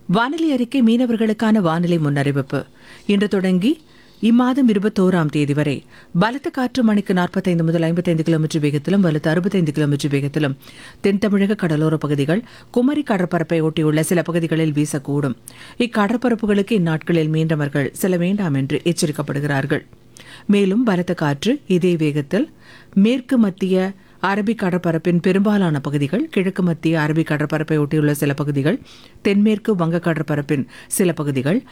வானிலை அறிக்கை மீனவர்களுக்கான வானிலை முன்னறிவிப்பு. இன்று தொடங்கி இம்மாதம் 21ஆம் தேதி வரை பலத்த காற்று மணிக்கு 45 முதல் 55 கிலோமீட்டர் வேகத்திலும் வலுத்த 65 கிலோமீட்டர் வேகத்திலும் தென் தமிழக கடலோர பகுதிகள், குமரி கடற்பரப்பை ஒட்டியுள்ள சில பகுதிகளில் வீசக்கூடும். இக்கடற்பரப்புகளுக்கு இந்நாட்களில் மீனவர்கள் செல்ல வேண்டாம் என்று எச்சரிக்கப்படுகிறார்கள். மேலும் பலத்த காற்று இதே வேகத்தில் மேற்கு மத்திய அரபிக் கடற்பரப்பின் பெரும்பாலான பகுதிகள், கிழக்கு மத்திய அரபிக் கடற்பரப்பை ஒட்டியுள்ள சில பகுதிகள், தென்மேற்கு வங்க கடற்பரப்பின் சில பகுதிகள்,